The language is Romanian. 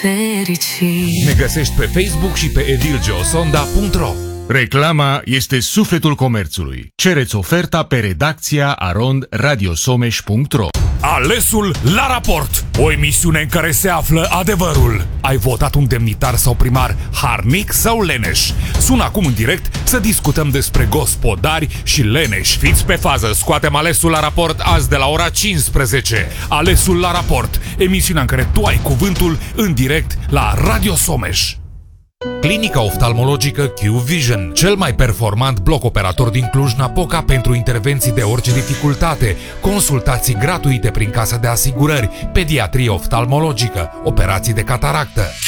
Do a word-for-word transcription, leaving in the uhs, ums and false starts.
fericit. Ne găsești pe Facebook și pe edil geosonda punct ro. Reclama este sufletul comerțului. Cereți oferta pe redacția arond radiosomeș punct ro. Alesul la raport! O emisiune în care se află adevărul. Ai votat un demnitar sau primar harnic sau leneș? Sună acum în direct să discutăm despre gospodari și leneși. Fiți pe fază, scoatem Alesul la raport azi de la ora cincisprezece. Alesul la raport, emisiunea în care tu ai cuvântul în direct la Radio Someș. Clinica oftalmologică Q Vision, cel mai performant bloc operator din Cluj-Napoca pentru intervenții de orice dificultate, consultații gratuite prin casa de asigurări, pediatrie oftalmologică, operații de cataractă.